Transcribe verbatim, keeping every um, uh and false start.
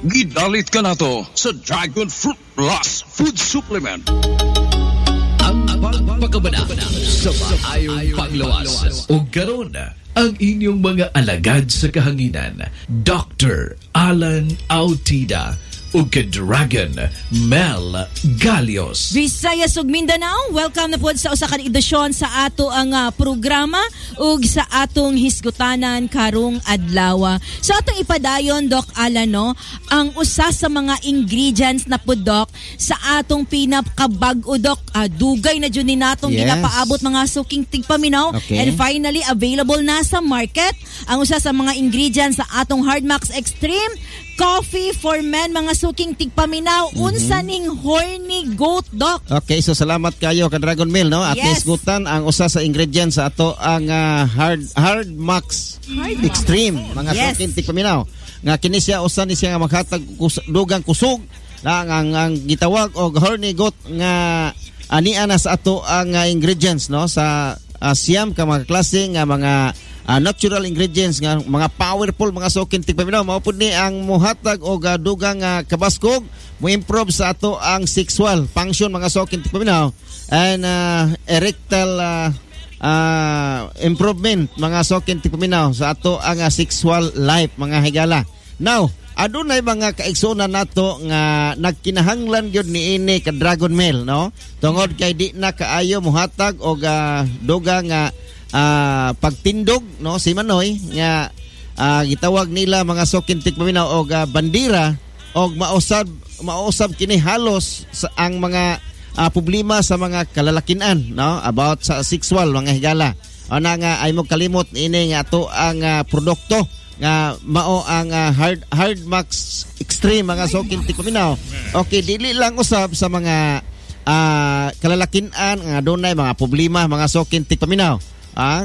Gidalit ka na to sa Dragon Fruit Plus Food Supplement. Ang pagpakabana sa maayong panglawas. O karon ang inyong mga alagad sa kahanginan, Doctor Alan Autida ug ka-Dragon Mel Galios. Visayas ug Mindanao, welcome na po sa usa ka edisyon sa ato ang uh, programa ug sa atong hisgutanan karong adlaw. So atong ipadayon, Doc Alan, no, ang usa sa mga ingredients na po, Doc, sa atong pinakabag-o, Doc, uh, dugay na jud ni natong yes. ginapaabot mga suking tigpaminaw, okay. and finally available na sa market ang usa sa mga ingredients sa atong Hardmax Extreme Coffee for Men, mga suking tigpaminaw. Mm-hmm. Unsa ning horny goat, Doc? Okay, so salamat kayo ka Dragon Mill, no? At yes. isgutan ang usa sa ingredients sa ato ang uh, hard hard max Hard extreme, mga yes. suking tigpaminaw. Nga kini siya usa ni siya nga maghatag kus- dugang kusog na ang, ang, ang gitawag og horny goat nga ania na sa ato ang uh, ingredients, no? Sa uh, siyam ka mga klase nga mga Uh, natural ingredients nga mga powerful mga suking tigpaminaw mao pud ni ang muhatag og uh, dugang uh, kabaskog mo improve sa ato ang sexual function mga suking tigpaminaw and uh, erectile uh, uh, improvement mga suking tigpaminaw sa ato ang uh, sexual life mga higala. Now adunay mga kaigsunan nato nga nagkinahanglan gyud niini ka Dragon Mill, no, tungod kay di na kaayo muhatag og uh, dugang nga uh, Uh, pagtindog, no, si Manoy nga uh, gitawag nila mga suking tigpaminaw og uh, bandira og mausab mausab kini halos sa ang mga uh, problema sa mga kalalakinan, no, about sa sexual mga higala. Ana nga ay mo kalimot ini nga to ang uh, produkto nga mao ang uh, hard hard max extreme mga suking tigpaminaw. Okay, dili lang usab sa mga uh, kalalakinan nga dunay mga problema mga suking tigpaminaw. Ah,